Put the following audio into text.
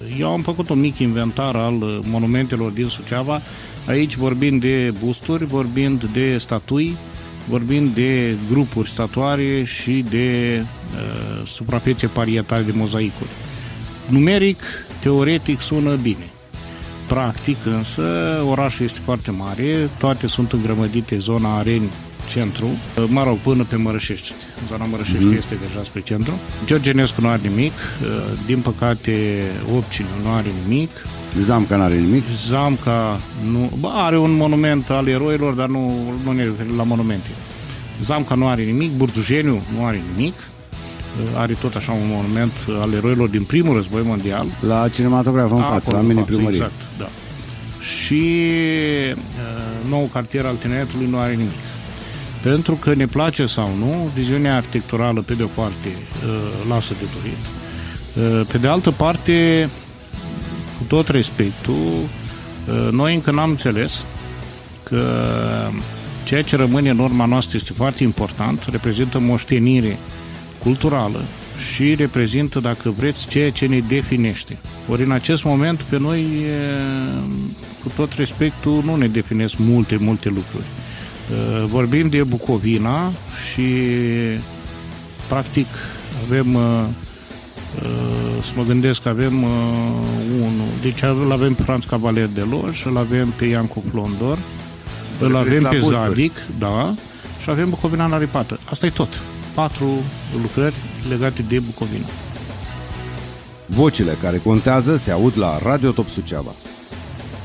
Eu am făcut un mic inventar al monumentelor din Suceava, aici vorbind de busturi, vorbind de statui, vorbind de grupuri statuare și de suprafețe parietale de mozaicuri. Numeric, teoretic sună bine. Practic, însă, orașul este foarte mare, toate sunt îngrămădite, zona Areni, centru, mă rog, până pe Mărășești. Zona Mărășești este deja spre centru. Georgenescu nu are nimic, din păcate Opcine nu are nimic. Zamca nu are nimic? Zamca nu, are un monument al eroilor, dar nu ne referim la monumente. Zamca nu are nimic, Burdujeniu nu are nimic. Are tot așa un monument al eroilor din primul război mondial. La cinematograf în față, la mini-primărie. Exact, da. Și nou cartier al Tineretului nu are nimic. Pentru că ne place sau nu, viziunea arhitecturală pe de o parte lasă de dorit. Pe de altă parte, cu tot respectul, noi încă n-am înțeles că ceea ce rămâne în urma noastră este foarte important, reprezintă moștenire culturală și reprezintă, dacă vreți, ceea ce ne definește. Ori în acest moment pe noi, cu tot respectul, nu ne definesc multe lucruri. Vorbim de Bucovina și practic avem, să mă gândesc, avem unul, deci îl avem pe Franz Cavaler de Loj, îl avem pe Iancu Flondor, îl avem pe Zadic, da, și avem Bucovina în Aripată. Asta e tot. 4 lucrări legate de Bucovina. Vocile care contează se aud la Radio Top Suceava.